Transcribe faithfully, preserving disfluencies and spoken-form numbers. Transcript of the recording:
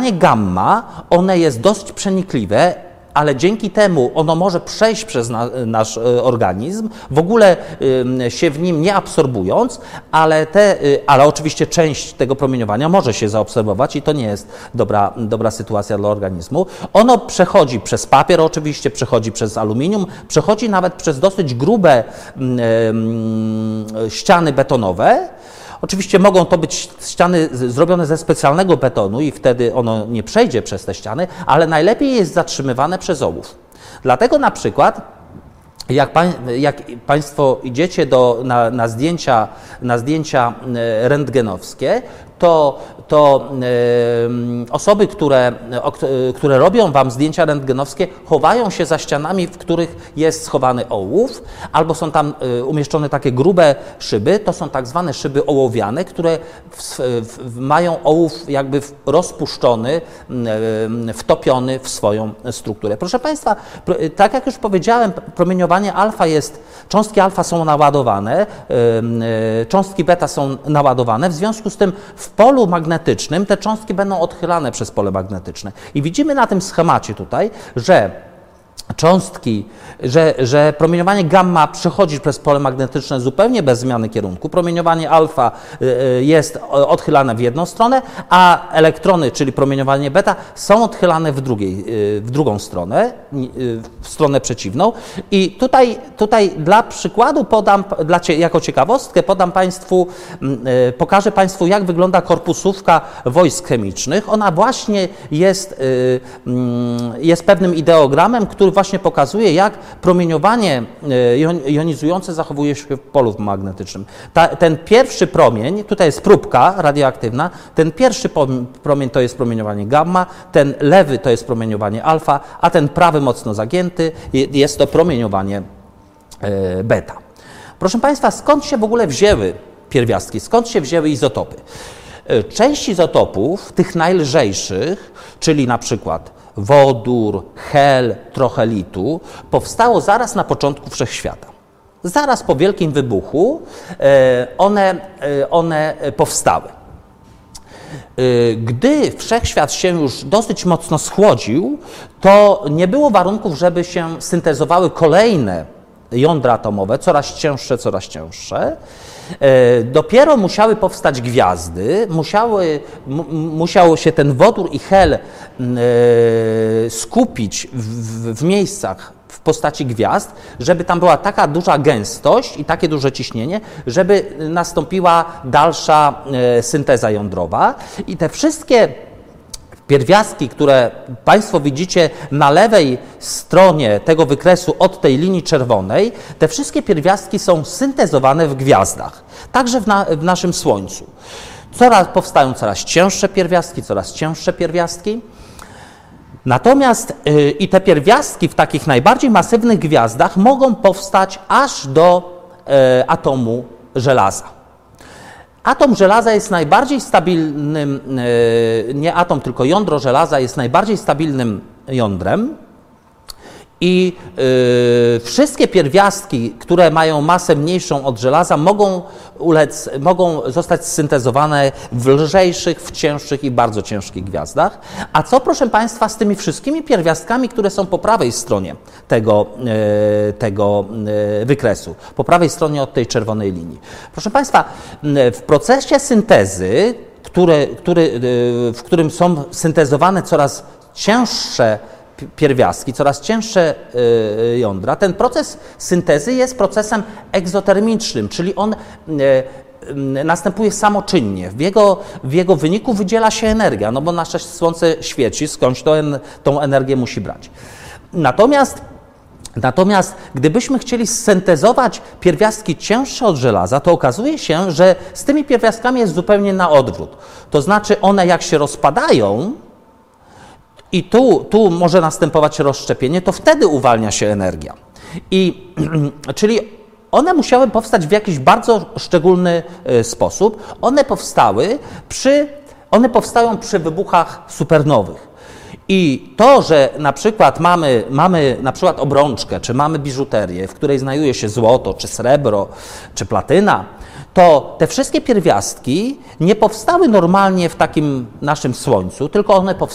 promieniowanie gamma, one jest dość przenikliwe, ale dzięki temu ono może przejść przez na, nasz organizm, w ogóle y, się w nim nie absorbując, ale, te, y, ale oczywiście część tego promieniowania może się zaobserwować i to nie jest dobra, dobra sytuacja dla organizmu. Ono przechodzi przez papier oczywiście, przechodzi przez aluminium, przechodzi nawet przez dosyć grube y, y, ściany betonowe. Oczywiście mogą to być ściany zrobione ze specjalnego betonu i wtedy ono nie przejdzie przez te ściany, ale najlepiej jest zatrzymywane przez ołów. Dlatego na przykład jak, pań, jak Państwo idziecie do, na, na, zdjęcia, na zdjęcia rentgenowskie, to, to y, osoby, które, o, które robią Wam zdjęcia rentgenowskie, chowają się za ścianami, w których jest schowany ołów, albo są tam y, umieszczone takie grube szyby, to są tak zwane szyby ołowiane, które w, w, mają ołów jakby rozpuszczony, y, wtopiony w swoją strukturę. Proszę Państwa, tak jak już powiedziałem, promieniowanie alfa jest, cząstki alfa są naładowane, y, y, cząstki beta są naładowane, w związku z tym w polu magnetycznym te cząstki będą odchylane przez pole magnetyczne. I widzimy na tym schemacie tutaj, że cząstki, że, że promieniowanie gamma przechodzi przez pole magnetyczne zupełnie bez zmiany kierunku. Promieniowanie alfa jest odchylane w jedną stronę, a elektrony, czyli promieniowanie beta, są odchylane w, drugiej, w drugą stronę, w stronę przeciwną. I tutaj, tutaj dla przykładu podam, dla, jako ciekawostkę podam Państwu, pokażę Państwu, jak wygląda korpusówka wojsk chemicznych. Ona właśnie jest, jest pewnym ideogramem, który właśnie pokazuje, jak promieniowanie jonizujące zachowuje się w polu magnetycznym. Ta, ten pierwszy promień, tutaj jest próbka radioaktywna, ten pierwszy promień to jest promieniowanie gamma, ten lewy to jest promieniowanie alfa, a ten prawy mocno zagięty jest to promieniowanie beta. Proszę Państwa, skąd się w ogóle wzięły pierwiastki, skąd się wzięły izotopy? Część izotopów, tych najlżejszych, czyli na przykład wodór, hel, trochę litu, powstało zaraz na początku wszechświata. Zaraz po wielkim wybuchu one, one powstały. Gdy wszechświat się już dosyć mocno schłodził, to nie było warunków, żeby się syntezowały kolejne jądra atomowe, coraz cięższe, coraz cięższe. Dopiero musiały powstać gwiazdy, musiały, musiał się ten wodór i hel skupić w, w miejscach w postaci gwiazd, żeby tam była taka duża gęstość i takie duże ciśnienie, żeby nastąpiła dalsza synteza jądrowa. I te wszystkie pierwiastki, które Państwo widzicie na lewej stronie tego wykresu od tej linii czerwonej, te wszystkie pierwiastki są syntezowane w gwiazdach, także w, na, w naszym Słońcu. Coraz, powstają coraz cięższe pierwiastki, coraz cięższe pierwiastki. Natomiast yy, i te pierwiastki w takich najbardziej masywnych gwiazdach mogą powstać aż do yy, atomu żelaza. Atom żelaza jest najbardziej stabilnym, nie atom, tylko jądro żelaza jest najbardziej stabilnym jądrem i y, wszystkie pierwiastki, które mają masę mniejszą od żelaza, mogą, ulec, mogą zostać syntezowane w lżejszych, w cięższych i bardzo ciężkich gwiazdach. A co, proszę Państwa, z tymi wszystkimi pierwiastkami, które są po prawej stronie tego, y, tego y, wykresu, po prawej stronie od tej czerwonej linii? Proszę Państwa, y, w procesie syntezy, który, który, y, w którym są syntezowane coraz cięższe pierwiastki, coraz cięższe y, jądra, ten proces syntezy jest procesem egzotermicznym, czyli on y, y, następuje samoczynnie. W jego, w jego wyniku wydziela się energia, no bo nasze Słońce świeci, skądś to en, tą energię musi brać. Natomiast Natomiast gdybyśmy chcieli syntezować pierwiastki cięższe od żelaza, to okazuje się, że z tymi pierwiastkami jest zupełnie na odwrót. To znaczy one jak się rozpadają, i tu, tu może następować rozszczepienie, to wtedy uwalnia się energia. I, czyli one musiały powstać w jakiś bardzo szczególny sposób. One powstały przy, one powstają przy wybuchach supernowych. I to, że na przykład mamy, mamy na przykład obrączkę, czy mamy biżuterię, w której znajduje się złoto, czy srebro, czy platyna, to te wszystkie pierwiastki nie powstały normalnie w takim naszym Słońcu, tylko one powstały